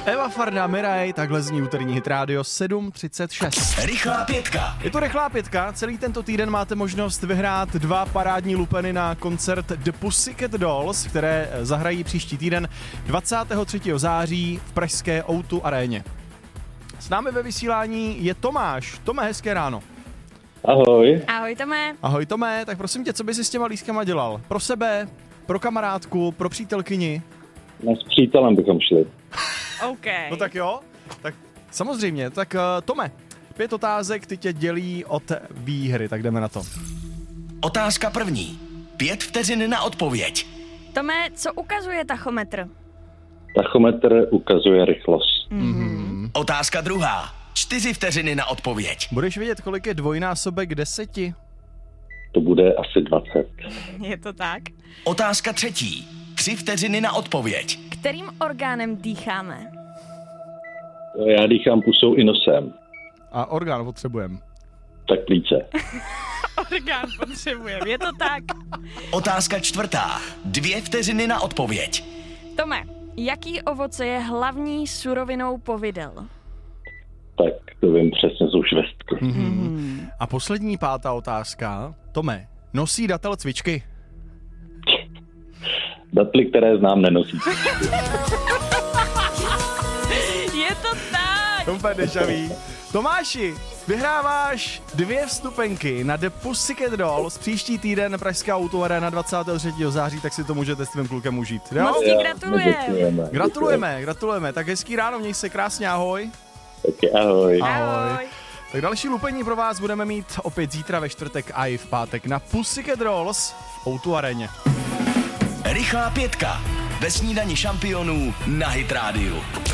Eva Farna, Mirai, takhle zní úterní Hit Radio 7:36. Rychlá pětka. Je to rychlá pětka, celý tento týden máte možnost vyhrát 2 parádní lupeny na koncert The Pussycat Dolls, které zahrají příští týden 23. září v pražské O2 aréně. S námi ve vysílání je Tomáš. Tome, hezké ráno. Ahoj. Ahoj Tome. Ahoj Tome, tak prosím tě, co bys si s těma lístkama dělal? Pro sebe, pro kamarádku, pro přítelkyni? No, s přítelem bychom šli. OK. No tak jo, tak samozřejmě, tak Tome, 5 otázek, ty tě dělí od výhry, tak jdeme na to. Otázka první. 5 vteřin na odpověď. Tome, co ukazuje tachometr? Tachometr ukazuje rychlost. Otázka druhá. 4 vteřiny na odpověď. Budeš vědět, kolik je dvojnásobek 10? To bude asi 20. Je to tak. Otázka třetí. 3 vteřiny na odpověď. Kterým orgánem dýcháme? Já dýchám pusou i nosem. A orgán potřebujeme. Tak plíce. Orgán potřebujeme, je to tak. Otázka čtvrtá. 2 vteřiny na odpověď. Tome, jaký ovoce je hlavní surovinou povidel? Tak to vím přesně, jsou švestky. A poslední 5. otázka. Tome, nosí datel cvičky? Datly, které znám, nenosí. Je to tak. Úplně dežaví. Tomáši, vyhráváš 2 vstupenky na The Pussycat Dolls příští týden pražská O2 Arena 23. září, tak si to můžete s tvým klukem užít. Jo? Moc ti gratulujeme. Gratulujeme. Tak hezký ráno, měj se krásně, ahoj. Taky ahoj. Ahoj. Tak další lupení pro vás budeme mít opět zítra ve čtvrtek a i v pátek na Pussycat Dolls v O2 Areně. Rychlá pětka. Ve snídani šampionů na Hit Radio.